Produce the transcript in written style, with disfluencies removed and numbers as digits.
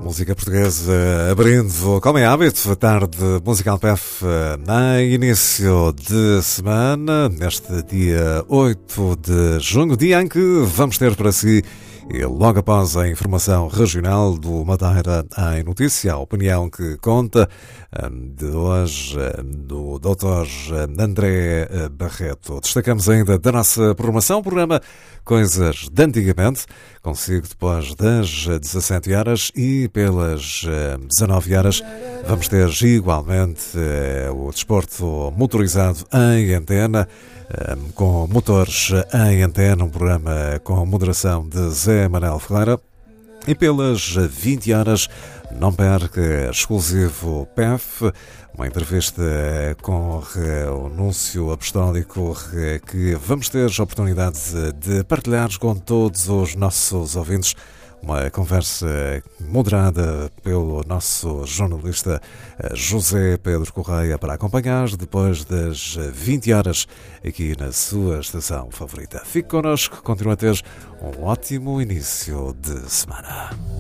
Música portuguesa abrindo, como é hábito, a tarde musical PF em início de semana, neste dia 8 de junho, dia em que vamos ter para si, e logo após a informação regional do Madeira em notícia, a opinião que conta de hoje do Dr. André Barreto. Destacamos ainda da nossa programação, programa Coisas de Antigamente, consigo depois das 17 horas e pelas 19 horas vamos ter igualmente o desporto motorizado em antena, com motores em antena, um programa com moderação de Zé Manuel Ferreira. E pelas 20 horas, não perca exclusivo PEF, uma entrevista com o Núncio Apostólico que vamos ter a oportunidade de partilhar com todos os nossos ouvintes. Uma conversa moderada pelo nosso jornalista José Pedro Correia para acompanhar depois das 20 horas aqui na sua estação favorita. Fique connosco, continue a ter um ótimo início de semana.